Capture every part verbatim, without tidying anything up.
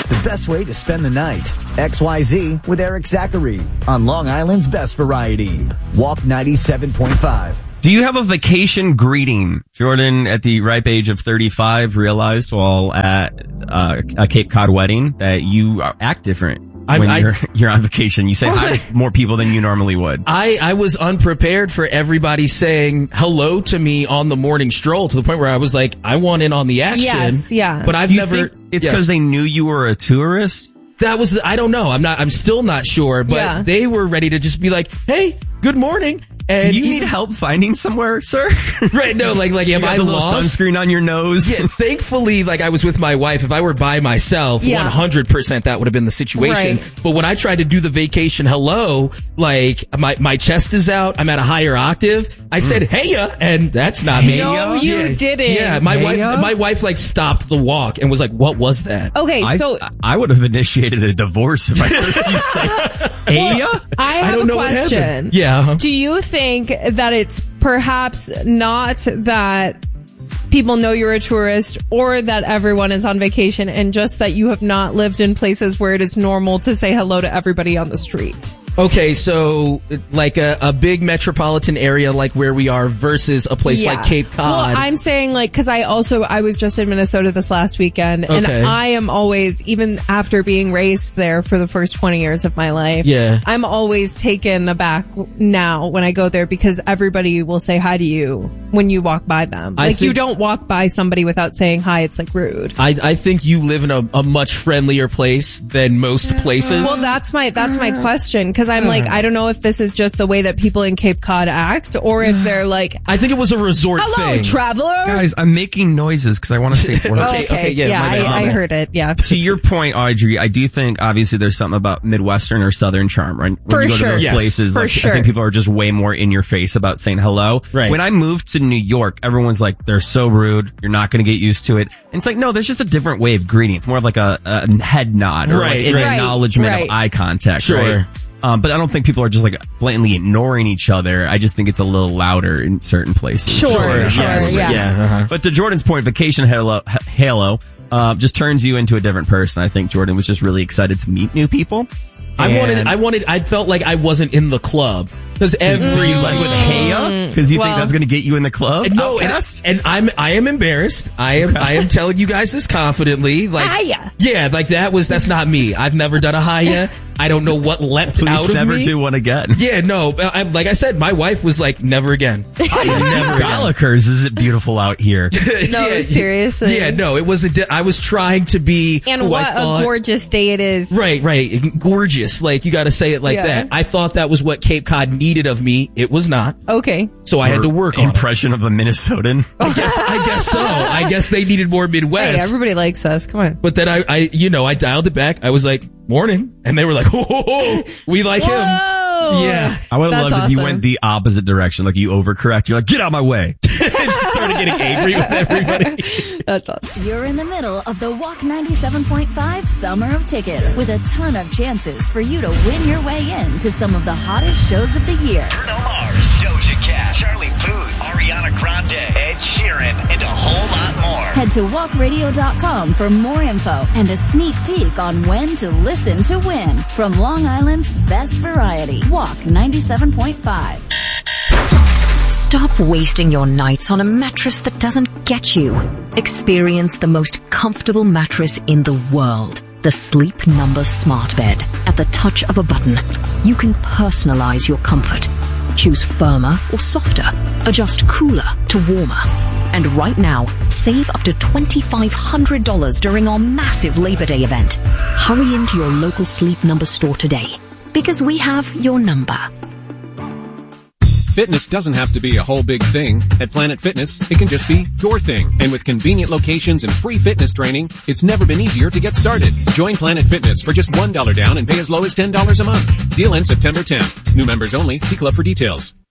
the best way to spend the night. X Y Z with Eric Zachary on Long Island's Best Variety. Walk ninety-seven point five. Do you have a vacation greeting? Jordan, at the ripe age of thirty-five, realized while at uh, a Cape Cod wedding that you act different. I, when I, you're, you're on vacation. You say hi to more people than you normally would. I, I was unprepared for everybody saying hello to me on the morning stroll, to the point where I was like, I want in on the action. Yes, yeah. But I've Do you never... think it's because yes. they knew you were a tourist? That was... The, I don't know. I'm not... I'm still not sure. But Yeah. they were ready to just be like, hey, good morning. And Do you even- need help finding somewhere, sir? Right, no, like, like, am you got I the little lost? sunscreen on your nose? Yeah, thankfully, like, I was with my wife. If I were by myself, Yeah. one hundred percent that would have been the situation. Right. But when I tried to do the vacation hello, like, my, my chest is out, I'm at a higher octave. I said, hey ya, and that's not me. No, you Yeah. didn't. Yeah, my wife, Hey-ya? my wife, like, stopped the walk and was like, what was that? Okay, I, so I would have initiated a divorce if I heard you say, hey, ya? I have I don't a know what question. happened. Yeah. uh-huh. Do you think that it's perhaps not that people know you're a tourist or that everyone is on vacation and just that you have not lived in places where it is normal to say hello to everybody on the street? Okay, so like a, a big metropolitan area like where we are versus a place Yeah. like Cape Cod. Well, I'm saying like, cause I also, I was just in Minnesota this last weekend and Okay. I am always, even after being raised there for the first twenty years of my life, Yeah. I'm always taken aback now when I go there because everybody will say hi to you when you walk by them. I Like you think- don't walk by somebody without saying hi. It's like rude. I, I think you live in a, a much friendlier place than most places. Well, that's my, that's my question. Cause I'm like, I don't know if this is just the way that people in Cape Cod act or if they're like, I think it was a resort hello, thing. traveler. Guys, I'm making noises because I want to say one. Okay, okay, yeah, my bad, my I, I bad. heard it. Yeah. To your point, Audrey, I do think obviously there's something about Midwestern or Southern charm, right? When For you go sure. to those Yes, places, for like, sure. I think people are just way more in your face about saying hello. Right. When I moved to New York, everyone's like, they're so rude. You're not going to get used to it. And it's like, no, there's just a different way of greeting. It's more of like a, a head nod or Right, like an right. acknowledgement Right. of eye contact. Sure. Right? Um, but I don't think people are just like blatantly ignoring each other. I just think it's a little louder in certain places. Sure, Sure, sure, yes, yeah. yeah, uh-huh. But to Jordan's point, Vacation Halo, Halo uh, just turns you into a different person. I think Jordan was just really excited to meet new people. I wanted, And- I wanted, I felt like I wasn't in the club. Cause So every, you like with Heya? Because you Well- think that's going to get you in the club? no, and, Outcast? and I'm, I am embarrassed. I am, I am telling you guys this confidently. Like, Hiya. yeah, like that was, that's not me. I've never done a hiya. I don't know what leapt Please out of never me. do one again. Yeah, no, I, like I said, my wife was like, never again. Never Gallagher's. Is it beautiful out here? No, Yeah, seriously. Yeah, no, it was a, di- I was trying to be And who what I thought, a gorgeous day it is. Right, right. Gorgeous. Like, you gotta say it like Yeah. that. I thought that was what Cape Cod needed of me. It was not. Okay. So I had to work on it. Impression of a Minnesotan. I guess, I guess so. I guess they needed more Midwest. Hey, everybody likes us. Come on. But then I, I, you know, I dialed it back. I was like, morning. And they were like, oh, we like him. Whoa. Yeah. I would have That's loved if you awesome. went the opposite direction. Like you overcorrect. You're like, get out of my way. Just started getting angry with everybody. That's awesome. You're in the middle of the Walk ninety-seven point five Summer of Tickets with a ton of chances for you to win your way in to some of the hottest shows of the year. Bruno Mars, Doja Cat, Charlie Puth, Ariana Grande, Ed Sheeran, and a whole lot more. Head to walk radio dot com for more info and a sneak peek on when to listen to win from Long Island's best variety. Walk ninety-seven point five. Stop wasting your nights on a mattress that doesn't get you. Experience the most comfortable mattress in the world. The Sleep Number Smart Bed. At the touch of a button, you can personalize your comfort. Choose firmer or softer. Adjust cooler to warmer. And right now, save up to twenty-five hundred dollars during our massive Labor Day event. Hurry into your local Sleep Number store today, because we have your number. Fitness doesn't have to be a whole big thing. At Planet Fitness, it can just be your thing. And with convenient locations and free fitness training, it's never been easier to get started. Join Planet Fitness for just one dollar down and pay as low as ten dollars a month. Deal ends September tenth. New members only. See club for details.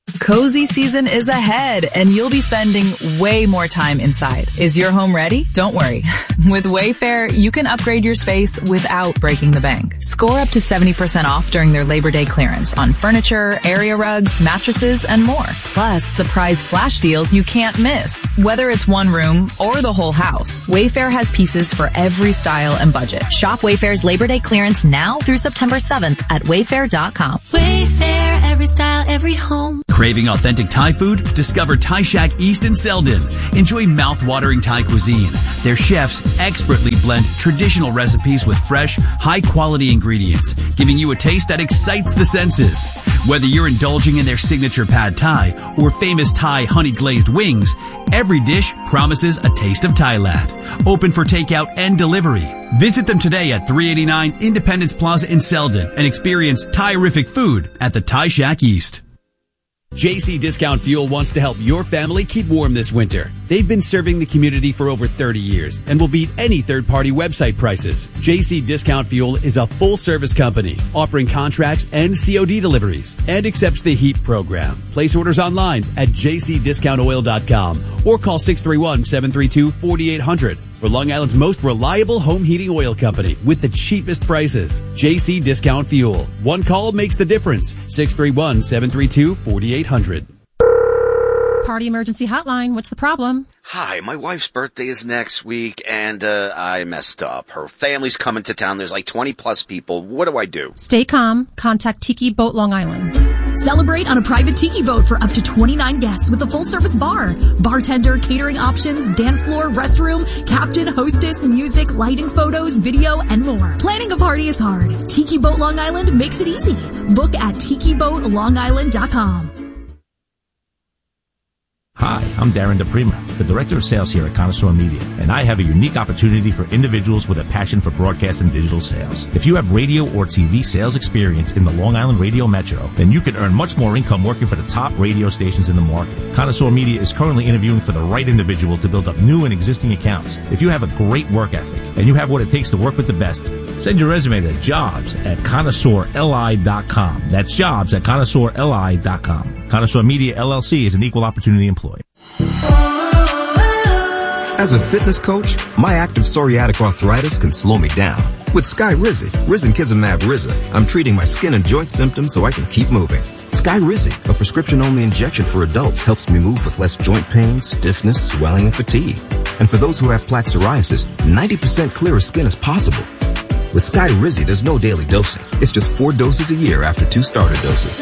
Cozy season is ahead, and you'll be spending way more time inside. Is your home ready? Don't worry. With Wayfair, you can upgrade your space without breaking the bank. Score up to seventy percent off during their Labor Day clearance on furniture, area rugs, mattresses, and more. Plus, surprise flash deals you can't miss. Whether it's one room or the whole house, Wayfair has pieces for every style and budget. Shop Wayfair's Labor Day clearance now through September seventh at wayfair dot com. Wayfair, every style, every home. Craving authentic Thai food? Discover Thai Shack East in Selden. Enjoy mouth-watering Thai cuisine. Their chefs expertly blend traditional recipes with fresh, high-quality ingredients, giving you a taste that excites the senses. Whether you're indulging in their signature pad Thai or famous Thai honey-glazed wings, every dish promises a taste of Thailand. Open for takeout and delivery. Visit them today at three eighty-nine Independence Plaza in Selden and experience Thai-rific food at the Thai Shack East. J C Discount Fuel wants to help your family keep warm this winter. They've been serving the community for over thirty years and will beat any third-party website prices. J C Discount Fuel is a full-service company offering contracts and C O D deliveries and accepts the HEAP program. Place orders online at j c discount oil dot com or call six three one, seven three two, four eight zero zero for Long Island's most reliable home heating oil company with the cheapest prices. J C Discount Fuel. One call makes the difference. six three one, seven three two, four eight zero zero. Party Emergency Hotline. What's the problem? Hi, my wife's birthday is next week, and uh, I messed up. Her family's coming to town. There's like twenty plus people. What do I do? Stay calm. Contact Tiki Boat Long Island. Celebrate on a private tiki boat for up to twenty-nine guests with a full-service bar, bartender, catering options, dance floor, restroom, captain, hostess, music, lighting, photos, video, and more. Planning a party is hard. Tiki Boat Long Island makes it easy. Book at tiki boat long island dot com. Hi, I'm Darren DePrima, the Director of Sales here at Connoisseur Media, and I have a unique opportunity for individuals with a passion for broadcast and digital sales. If you have radio or T V sales experience in the Long Island Radio Metro, then you can earn much more income working for the top radio stations in the market. Connoisseur Media is currently interviewing for the right individual to build up new and existing accounts. If you have a great work ethic and you have what it takes to work with the best, send your resume to jobs at connoisseur li dot com. That's jobs at connoisseur li dot com. Connoisseur Media, L L C is an equal opportunity employee. As a fitness coach, my active psoriatic arthritis can slow me down. With Skyrizi, Risankizumab Riza, I'm treating my skin and joint symptoms so I can keep moving. Skyrizi, a prescription-only injection for adults, helps me move with less joint pain, stiffness, swelling, and fatigue. And for those who have plaque psoriasis, ninety percent clearer skin is possible. With Skyrizi, there's no daily dosing. It's just four doses a year after two starter doses.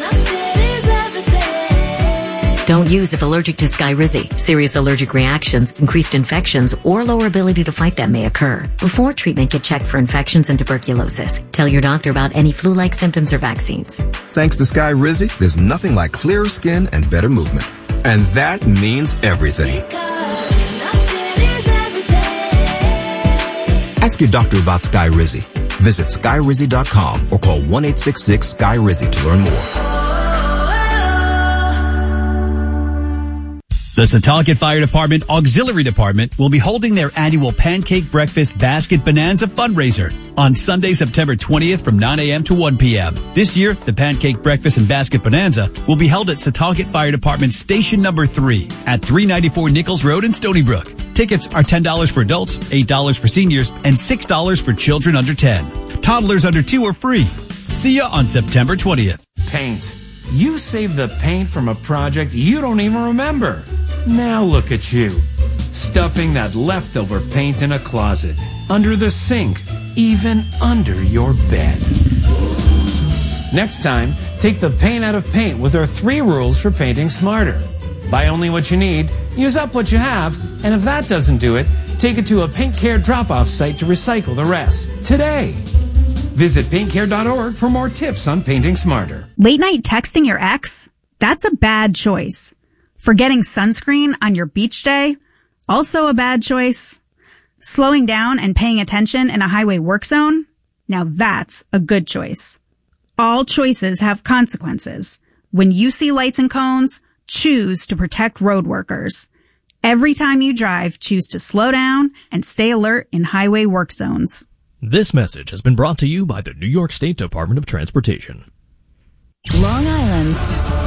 Don't use if allergic to Skyrizi. Serious allergic reactions, increased infections, or lower ability to fight them may occur. Before treatment, get checked for infections and tuberculosis. Tell your doctor about any flu-like symptoms or vaccines. Thanks to Skyrizi, there's nothing like clearer skin and better movement. And that means everything. Ask your doctor about Skyrizi. Visit skyrizi dot com or call one eight six six Sky Rizi to learn more. The Setauket Fire Department Auxiliary Department will be holding their annual Pancake Breakfast Basket Bonanza fundraiser on Sunday, September twentieth from nine a.m. to one p.m. This year, the Pancake Breakfast and Basket Bonanza will be held at Setauket Fire Department Station Number three at three ninety-four Nichols Road in Stony Brook. Tickets are ten dollars for adults, eight dollars for seniors, and six dollars for children under ten. Toddlers under two are free. See ya on September twentieth. Paint. You saved the paint from a project you don't even remember. Now look at you, stuffing that leftover paint in a closet, under the sink, even under your bed. Next time, take the paint out of paint with our three rules for painting smarter. Buy only what you need, use up what you have, and if that doesn't do it, take it to a Paint Care drop-off site to recycle the rest. Today. Visit paint care dot org for more tips on painting smarter. Late night texting your ex? That's a bad choice. Forgetting sunscreen on your beach day? Also a bad choice. Slowing down and paying attention in a highway work zone? Now that's a good choice. All choices have consequences. When you see lights and cones, choose to protect road workers. Every time you drive, choose to slow down and stay alert in highway work zones. This message has been brought to you by the New York State Department of Transportation. Long Island's